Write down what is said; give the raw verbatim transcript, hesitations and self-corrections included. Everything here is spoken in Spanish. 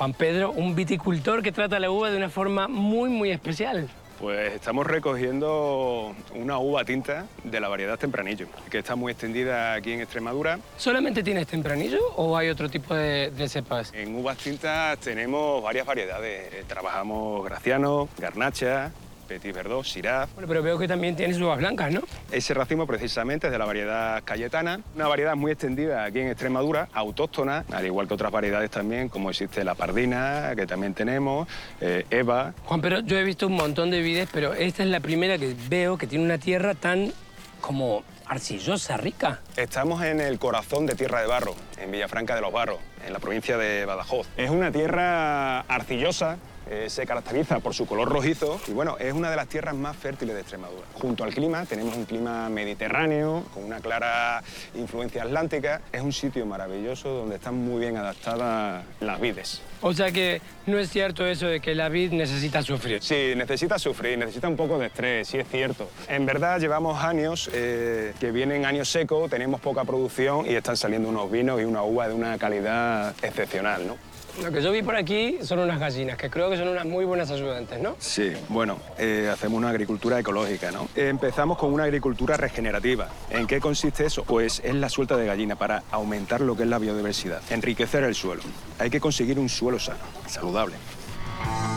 Juan Pedro, un viticultor que trata la uva de una forma muy, muy especial. Pues estamos recogiendo una uva tinta de la variedad Tempranillo, que está muy extendida aquí en Extremadura. ¿Solamente tienes Tempranillo o hay otro tipo de, de cepas? En uvas tintas tenemos varias variedades. Eh, Trabajamos Graciano, Garnacha, Petit Verdot, Syrah. Bueno, pero veo que también tienes uvas blancas, ¿no? Ese racimo precisamente es de la variedad Cayetana, una variedad muy extendida aquí en Extremadura, autóctona, al igual que otras variedades también, como existe la Pardina, que también tenemos, eh, Eva. Juan Pedro, yo he visto un montón de vides, pero esta es la primera que veo que tiene una tierra tan como arcillosa, rica. Estamos en el corazón de Tierra de Barro, en Villafranca de los Barros, en la provincia de Badajoz. Es una tierra arcillosa. Eh, se caracteriza por su color rojizo y bueno, es una de las tierras más fértiles de Extremadura. Junto al clima, tenemos un clima mediterráneo con una clara influencia atlántica. Es un sitio maravilloso donde están muy bien adaptadas las vides. O sea que no es cierto eso de que la vid necesita sufrir. Sí, necesita sufrir, necesita un poco de estrés, sí es cierto. En verdad llevamos años eh, que vienen años secos, tenemos poca producción y están saliendo unos vinos y una uva de una calidad excepcional, ¿no? Lo que yo vi por aquí son unas gallinas, que creo que son unas muy buenas ayudantes, ¿no? Sí, bueno, eh, hacemos una agricultura ecológica, ¿no? Empezamos con una agricultura regenerativa. ¿En qué consiste eso? Pues es la suelta de gallina para aumentar lo que es la biodiversidad, enriquecer el suelo. Hay que conseguir un suelo sano, saludable.